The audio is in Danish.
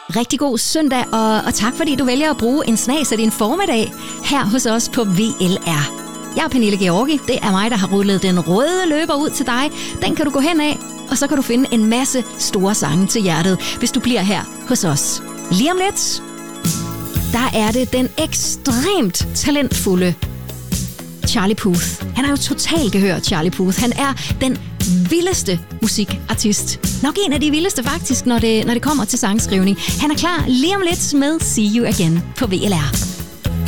Rigtig god søndag, og tak fordi du vælger at bruge en snas af din formiddag her hos os på VLR. Jeg er Pernille Georgi. Det er mig, der har rullet den røde løber ud til dig. Den kan du gå hen af, og så kan du finde en masse store sange til hjertet, hvis du bliver her hos os. Lige om lidt, der er det den ekstremt talentfulde Charlie Puth. Han er jo totalt gehør, Charlie Puth. Han er den vildeste musikartist. Nok en af de vildeste faktisk, når det kommer til sangskrivning. Han er klar lige om lidt med See You Again på VLR.